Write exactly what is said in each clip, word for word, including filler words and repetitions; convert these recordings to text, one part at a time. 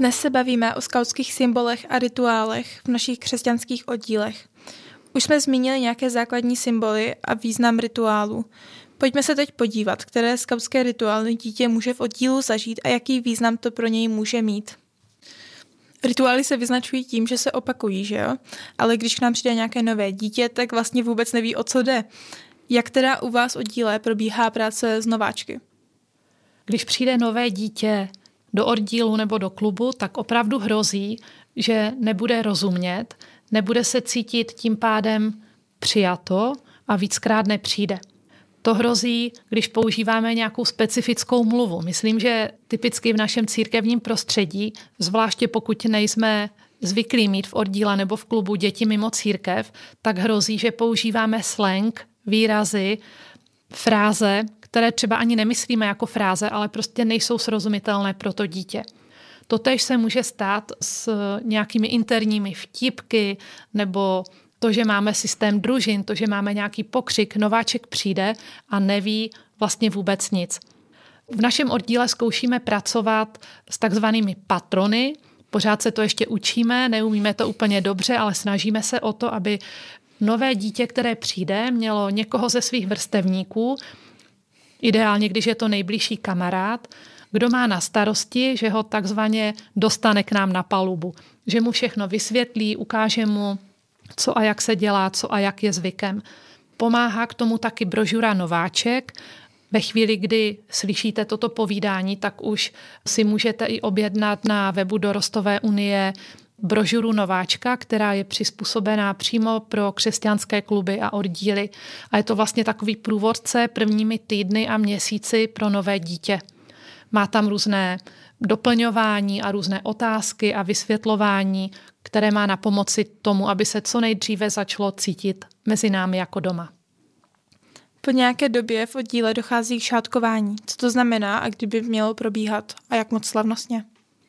Dnes se bavíme o skautských symbolech a rituálech v našich křesťanských oddílech. Už jsme zmínili nějaké základní symboly a význam rituálu. Pojďme se teď podívat, které skautské rituály dítě může v oddílu zažít a jaký význam to pro něj může mít. Rituály se vyznačují tím, že se opakují, že jo? Ale když k nám přijde nějaké nové dítě, tak vlastně vůbec neví, o co jde. Jak teda u vás oddíle probíhá práce s nováčky? Když přijde nové dítě do oddílu nebo do klubu, tak opravdu hrozí, že nebude rozumět, nebude se cítit tím pádem přijato a víckrát nepřijde. To hrozí, když používáme nějakou specifickou mluvu. Myslím, že typicky v našem církevním prostředí, zvláště pokud nejsme zvyklí mít v oddíle nebo v klubu děti mimo církev, tak hrozí, že používáme slang, výrazy, fráze, které třeba ani nemyslíme jako fráze, ale prostě nejsou srozumitelné pro to dítě. Totéž se může stát s nějakými interními vtipky nebo to, že máme systém družin, to, že máme nějaký pokřik, nováček přijde a neví vlastně vůbec nic. V našem oddíle zkoušíme pracovat s takzvanými patrony. Pořád se to ještě učíme, neumíme to úplně dobře, ale snažíme se o to, aby nové dítě, které přijde, mělo někoho ze svých vrstevníků, ideálně, když je to nejbližší kamarád, kdo má na starosti, že ho takzvaně dostane k nám na palubu. Že mu všechno vysvětlí, ukáže mu, co a jak se dělá, co a jak je zvykem. Pomáhá k tomu taky brožura Nováček. Ve chvíli, kdy slyšíte toto povídání, tak už si můžete i objednat na webu Dorostové unie brožuru Nováčka, která je přizpůsobená přímo pro křesťanské kluby a oddíly. A je to vlastně takový průvodce prvními týdny a měsíci pro nové dítě. Má tam různé doplňování a různé otázky a vysvětlování, které má na pomoci tomu, aby se co nejdříve začalo cítit mezi námi jako doma. Po nějaké době v oddíle dochází k šátkování. Co to znamená a kdy by mělo probíhat a jak moc slavnostně?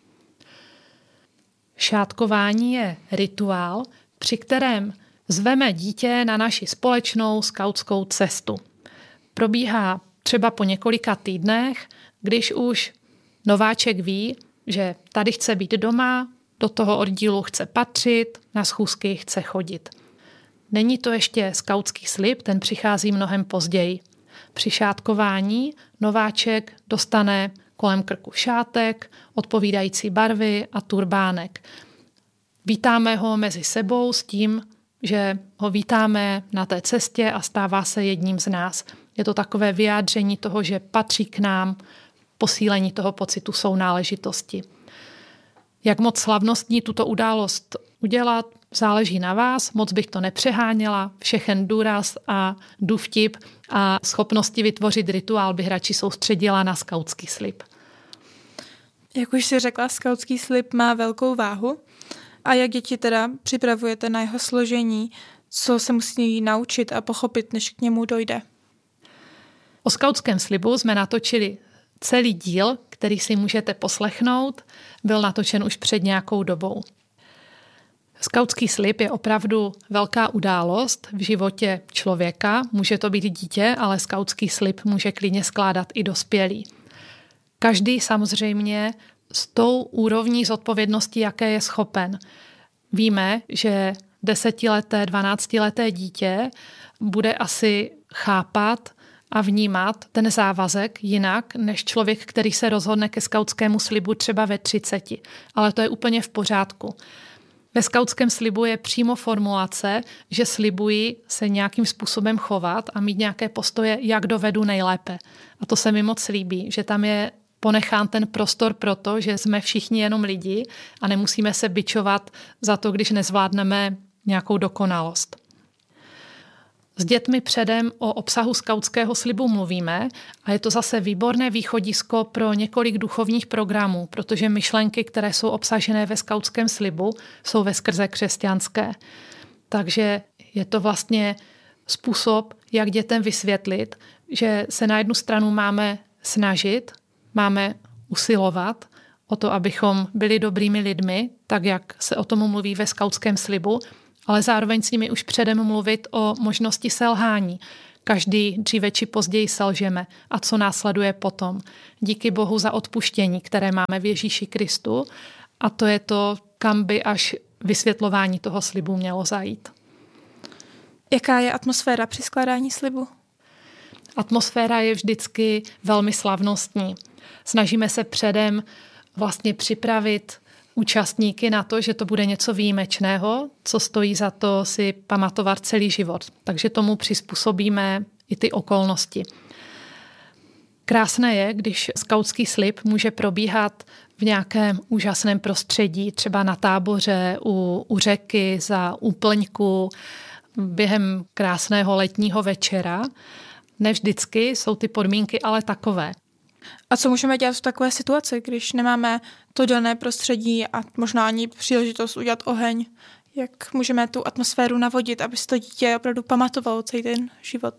Šátkování je rituál, při kterém zveme dítě na naši společnou skautskou cestu. Probíhá třeba po několika týdnech, když už nováček ví, že tady chce být doma, do toho oddílu chce patřit, na schůzky chce chodit. Není to ještě skautský slib, ten přichází mnohem později. Při šátkování nováček dostane kolem krku šátek, odpovídající barvy a turbánek. Vítáme ho mezi sebou s tím, že ho vítáme na té cestě a stává se jedním z nás. Je to takové vyjádření toho, že patří k nám, posílení toho pocitu sounáležitosti. Jak moc slavnostní tuto událost udělat, záleží na vás, moc bych to nepřeháněla, všechen důraz a důvtip a schopnosti vytvořit rituál bych radši soustředila na skautský slib. Jak už si řekla, skautský slib má velkou váhu. A jak děti teda připravujete na jeho složení, co se musí naučit a pochopit, než k němu dojde? O skautském slibu jsme natočili celý díl, který si můžete poslechnout, byl natočen už před nějakou dobou. Skautský slib je opravdu velká událost v životě člověka. Může to být dítě, ale skautský slib může klidně skládat i dospělý. Každý samozřejmě s tou úrovní zodpovědnosti, jaké je schopen. Víme, že desetileté, dvanáctileté dítě bude asi chápat a vnímat ten závazek jinak, než člověk, který se rozhodne ke skautskému slibu třeba ve třiceti. Ale to je úplně v pořádku. Ve skautském slibu je přímo formulace, že slibuji se nějakým způsobem chovat a mít nějaké postoje, jak dovedu nejlépe. A to se mi moc líbí, že tam je ponechán ten prostor pro to, že jsme všichni jenom lidi a nemusíme se bičovat za to, když nezvládneme nějakou dokonalost. S dětmi předem o obsahu skautského slibu mluvíme a je to zase výborné východisko pro několik duchovních programů, protože myšlenky, které jsou obsažené ve skautském slibu, jsou veskrze křesťanské. Takže je to vlastně způsob, jak dětem vysvětlit, že se na jednu stranu máme snažit, máme usilovat o to, abychom byli dobrými lidmi, tak jak se o tom mluví ve skautském slibu, ale zároveň s nimi už předem mluvit o možnosti selhání. Každý dříve či později selžeme. A co následuje potom? Díky Bohu za odpuštění, které máme v Ježíši Kristu a to je to, kam by až vysvětlování toho slibu mělo zajít. Jaká je atmosféra při skládání slibu? Atmosféra je vždycky velmi slavnostní. Snažíme se předem vlastně připravit účastníky na to, že to bude něco výjimečného, co stojí za to si pamatovat celý život. Takže tomu přizpůsobíme i ty okolnosti. Krásné je, když skautský slib může probíhat v nějakém úžasném prostředí, třeba na táboře, u, u řeky, za úplňku, během krásného letního večera. Ne vždycky jsou ty podmínky ale takové. A co můžeme dělat v takové situaci, když nemáme to dané prostředí a možná ani příležitost udělat oheň? Jak můžeme tu atmosféru navodit, aby si to dítě opravdu pamatovalo celý ten život?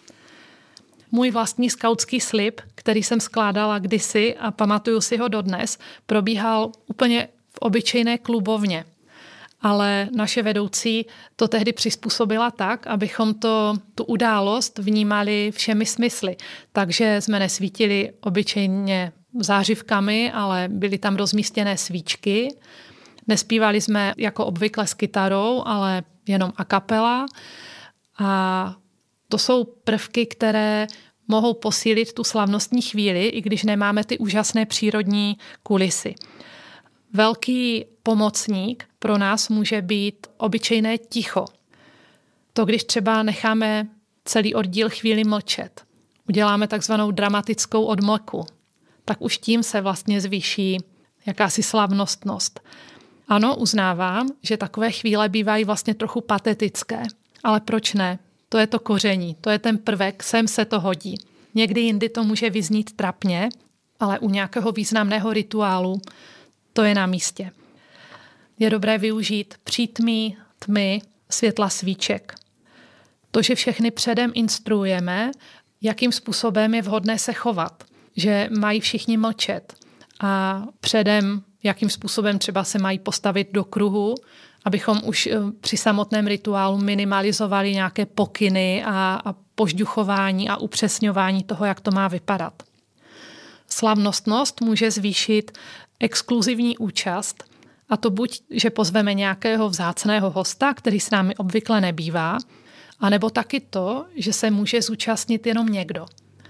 Můj vlastní skautský slib, který jsem skládala kdysi a pamatuju si ho dodnes, probíhal úplně v obyčejné klubovně. Ale naše vedoucí to tehdy přizpůsobila tak, abychom to, tu událost vnímali všemi smysly. Takže jsme nesvítili obyčejně zářivkami, ale byly tam rozmístěné svíčky. Nespívali jsme jako obvykle s kytarou, ale jenom a cappella. A to jsou prvky, které mohou posílit tu slavnostní chvíli, i když nemáme ty úžasné přírodní kulisy. Velký pomocník pro nás může být obyčejné ticho. To, když třeba necháme celý oddíl chvíli mlčet, uděláme takzvanou dramatickou odmlku, tak už tím se vlastně zvýší jakási slavnostnost. Ano, uznávám, že takové chvíle bývají vlastně trochu patetické, ale proč ne? To je to koření, to je ten prvek, sem se to hodí. Někdy jindy to může vyznít trapně, ale u nějakého významného rituálu to je na místě. Je dobré využít přítmí, tmy, světla svíček. To, že všechny předem instruujeme, jakým způsobem je vhodné se chovat, že mají všichni mlčet a předem, jakým způsobem třeba se mají postavit do kruhu, abychom už při samotném rituálu minimalizovali nějaké pokyny a, a požďuchování a upřesňování toho, jak to má vypadat. Slavnostnost může zvýšit exkluzivní účast, a to buď, že pozveme nějakého vzácného hosta, který s námi obvykle nebývá, anebo taky to, že se může zúčastnit jenom někdo.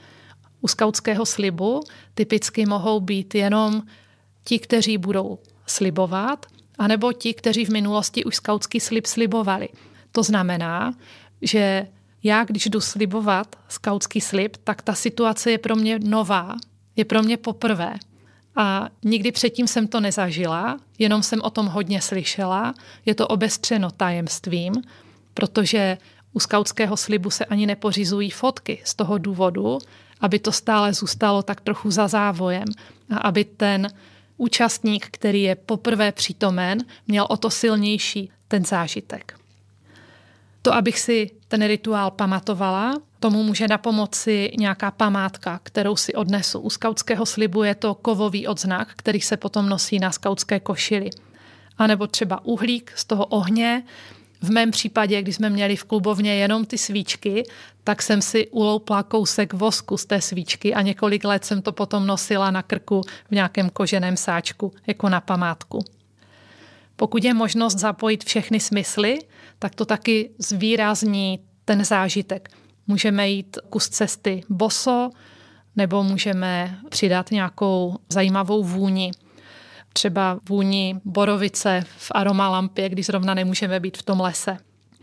U skautského slibu typicky mohou být jenom ti, kteří budou slibovat, anebo ti, kteří v minulosti už skautský slib slibovali. To znamená, že já, když jdu slibovat skautský slib, tak ta situace je pro mě nová, je pro mě poprvé. A nikdy předtím jsem to nezažila, jenom jsem o tom hodně slyšela. Je to obestřeno tajemstvím, protože u skautského slibu se ani nepořizují fotky z toho důvodu, aby to stále zůstalo tak trochu za závojem a aby ten účastník, který je poprvé přítomen, měl o to silnější ten zážitek. To, abych si ten rituál pamatovala, tomu může napomoci nějaká památka, kterou si odnesu. U skautského slibu je to kovový odznak, který se potom nosí na skautské košili. A nebo třeba uhlík z toho ohně. V mém případě, když jsme měli v klubovně jenom ty svíčky, tak jsem si uloupla kousek vosku z té svíčky a několik let jsem to potom nosila na krku v nějakém koženém sáčku, jako na památku. Pokud je možnost zapojit všechny smysly, tak to taky zvýrazní ten zážitek. Můžeme jít kus cesty boso, nebo můžeme přidat nějakou zajímavou vůni. Třeba vůni borovice v aromalampě, když zrovna nemůžeme být v tom lese.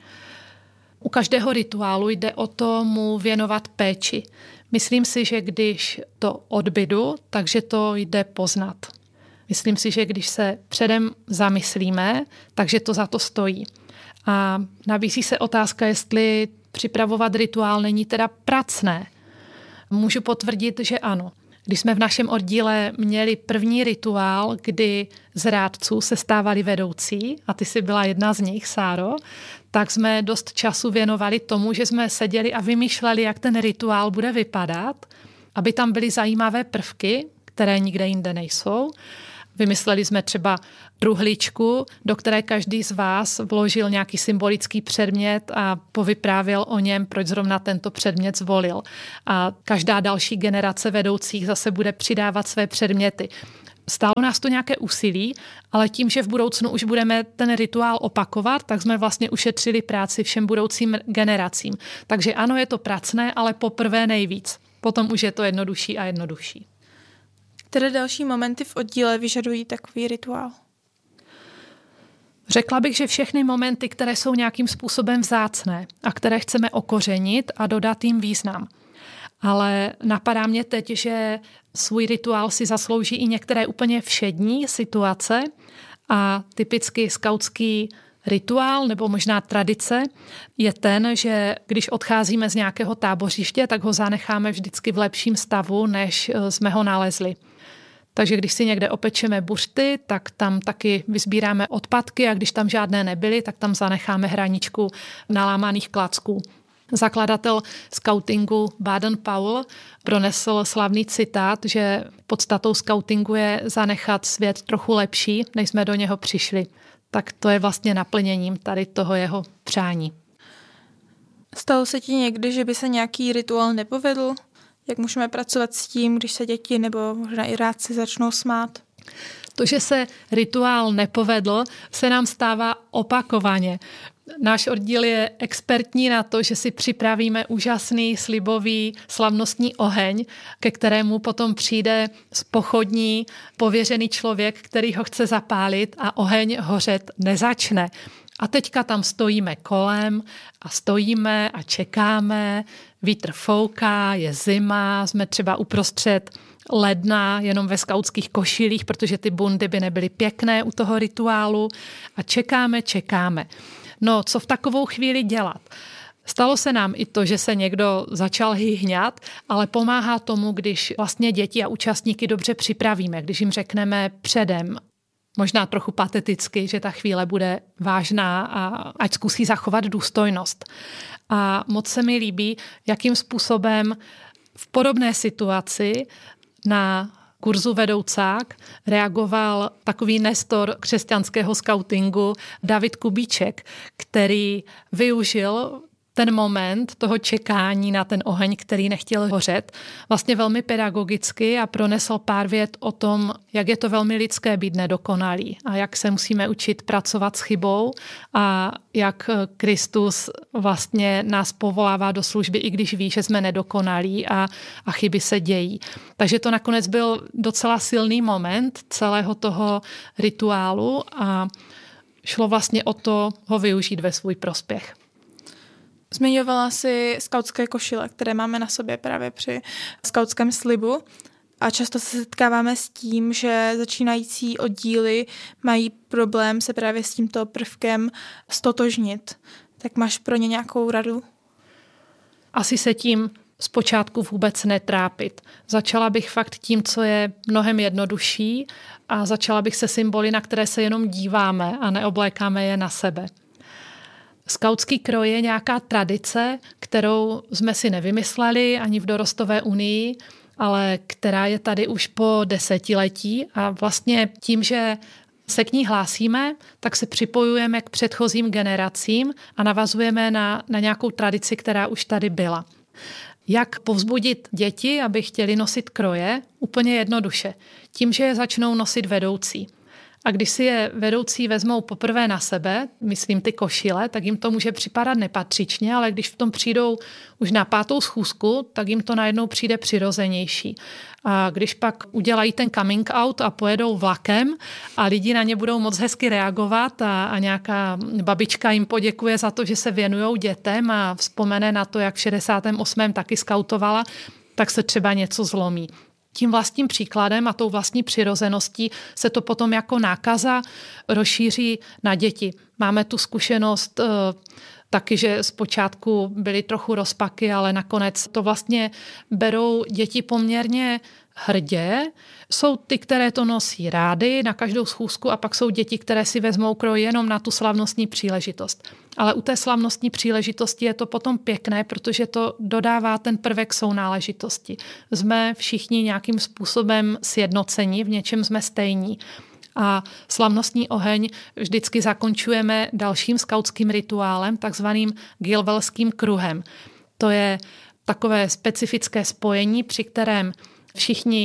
U každého rituálu jde o to mu věnovat péči. Myslím si, že když to odbydu, takže to jde poznat. Myslím si, že když se předem zamyslíme, takže to za to stojí. A nabízí se otázka, jestli připravovat rituál není teda pracné. Můžu potvrdit, že ano. Když jsme v našem oddíle měli první rituál, kdy z rádců se stávali vedoucí, a ty jsi byla jedna z nich, Sáro, tak jsme dost času věnovali tomu, že jsme seděli a vymýšleli, jak ten rituál bude vypadat, aby tam byly zajímavé prvky, které nikde jinde nejsou. Vymysleli jsme třeba truhličku, do které každý z vás vložil nějaký symbolický předmět a povyprávěl o něm, proč zrovna tento předmět zvolil. A každá další generace vedoucích zase bude přidávat své předměty. Stálo nás to nějaké úsilí, ale tím, že v budoucnu už budeme ten rituál opakovat, tak jsme vlastně ušetřili práci všem budoucím generacím. Takže ano, je to pracné, ale poprvé nejvíc. Potom už je to jednodušší a jednodušší. Které další momenty v oddíle vyžadují takový rituál? Řekla bych, že všechny momenty, které jsou nějakým způsobem vzácné a které chceme okořenit a dodat jim význam. Ale napadá mě teď, že svůj rituál si zaslouží i některé úplně všední situace a typicky skautský rituál nebo možná tradice je ten, že když odcházíme z nějakého tábořiště, tak ho zanecháme vždycky v lepším stavu, než jsme ho nalezli. Takže když si někde opečeme buřty, tak tam taky vysbíráme odpadky a když tam žádné nebyly, tak tam zanecháme hraničku nalámaných klacků. Zakladatel skautingu Baden-Powell pronesl slavný citát, že podstatou skautingu je zanechat svět trochu lepší, než jsme do něho přišli. Tak to je vlastně naplněním tady toho jeho přání. Stalo se ti někdy, že by se nějaký rituál nepovedl? Jak můžeme pracovat s tím, když se děti nebo možná i rádci začnou smát? To, že se rituál nepovedl, se nám stává opakovaně. Náš oddíl je expertní na to, že si připravíme úžasný, slibový, slavnostní oheň, ke kterému potom přijde z pochodní pověřený člověk, který ho chce zapálit a oheň hořet nezačne. A teďka tam stojíme kolem a stojíme a čekáme, vítr fouká, je zima, jsme třeba uprostřed ledna jenom ve skautských košilích, protože ty bundy by nebyly pěkné u toho rituálu a čekáme, čekáme. No, co v takovou chvíli dělat? Stalo se nám i to, že se někdo začal hýhňat, ale pomáhá tomu, když vlastně děti a účastníky dobře připravíme, když jim řekneme předem, možná trochu pateticky, že ta chvíle bude vážná a ať zkusí zachovat důstojnost. A moc se mi líbí, jakým způsobem v podobné situaci na kurzu vedoucák reagoval takový nestor křesťanského skautingu David Kubíček, který využil ten moment toho čekání na ten oheň, který nechtěl hořet, vlastně velmi pedagogicky a pronesl pár vět o tom, jak je to velmi lidské být nedokonalý a jak se musíme učit pracovat s chybou a jak Kristus vlastně nás povolává do služby, i když ví, že jsme nedokonalí a, a chyby se dějí. Takže to nakonec byl docela silný moment celého toho rituálu a šlo vlastně o to ho využít ve svůj prospěch. Zmiňovala si skautské košile, které máme na sobě právě při skautském slibu a často se setkáváme s tím, že začínající oddíly mají problém se právě s tímto prvkem stotožnit. Tak máš pro ně nějakou radu? Asi se tím zpočátku vůbec netrápit. Začala bych fakt tím, co je mnohem jednodušší a začala bych se symboly, na které se jenom díváme a neoblékáme je na sebe. Skautský kroj je nějaká tradice, kterou jsme si nevymysleli ani v Dorostové unii, ale která je tady už po desetiletí a vlastně tím, že se k ní hlásíme, tak se připojujeme k předchozím generacím a navazujeme na, na nějakou tradici, která už tady byla. Jak povzbudit děti, aby chtěli nosit kroje? Úplně jednoduše. Tím, že je začnou nosit vedoucí. A když si je vedoucí vezmou poprvé na sebe, myslím ty košile, tak jim to může připadat nepatřičně, ale když v tom přijdou už na pátou schůzku, tak jim to najednou přijde přirozenější. A když pak udělají ten coming out a pojedou vlakem a lidi na ně budou moc hezky reagovat a, a nějaká babička jim poděkuje za to, že se věnujou dětem a vzpomene na to, jak v šedesátém osmém taky skautovala, tak se třeba něco zlomí. Tím vlastním příkladem a tou vlastní přirozeností se to potom jako nákaza rozšíří na děti. Máme tu zkušenost e, taky, že zpočátku byly trochu rozpaky, ale nakonec to vlastně berou děti poměrně hrdě. Jsou ty, které to nosí rády na každou schůzku a pak jsou děti, které si vezmou kroj jenom na tu slavnostní příležitost. Ale u té slavnostní příležitosti je to potom pěkné, protože to dodává ten prvek sounáležitosti. Jsme všichni nějakým způsobem sjednoceni, v něčem jsme stejní. A slavnostní oheň vždycky zakončujeme dalším skautským rituálem, takzvaným Gilvelským kruhem. To je takové specifické spojení, při kterém všichni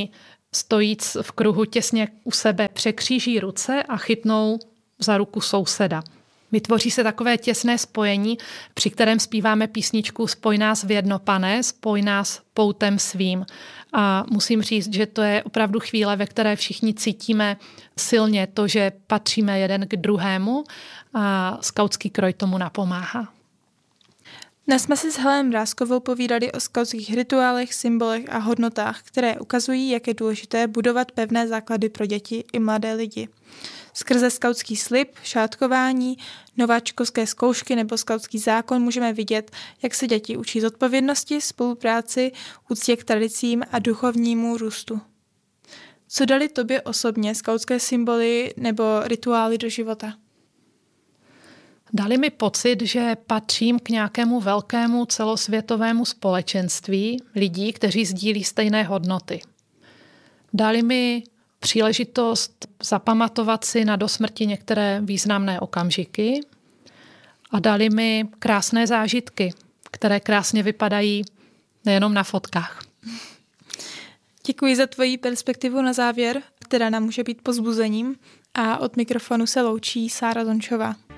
stojíc v kruhu těsně u sebe překříží ruce a chytnou za ruku souseda. Vytvoří se takové těsné spojení, při kterém zpíváme písničku Spoj nás v jedno, Pane, spoj nás poutem svým. A musím říct, že to je opravdu chvíle, ve které všichni cítíme silně to, že patříme jeden k druhému a skautský kroj tomu napomáhá. Dnes jsme si s Helenou Mrázkovou povídali o skautských rituálech, symbolech a hodnotách, které ukazují, jak je důležité budovat pevné základy pro děti i mladé lidi. Skrze skautský slib, šátkování, nováčkovské zkoušky nebo skautský zákon můžeme vidět, jak se děti učí zodpovědnosti, spolupráci, úctě k tradicím a duchovnímu růstu. Co dali tobě osobně skautské symboly nebo rituály do života? Dali mi pocit, že patřím k nějakému velkému celosvětovému společenství lidí, kteří sdílí stejné hodnoty. Dali mi příležitost zapamatovat si na dosmrti některé významné okamžiky a dali mi krásné zážitky, které krásně vypadají nejenom na fotkách. Děkuji za tvoji perspektivu na závěr, která nám může být povzbuzením, a od mikrofonu se loučí Sára Zončová.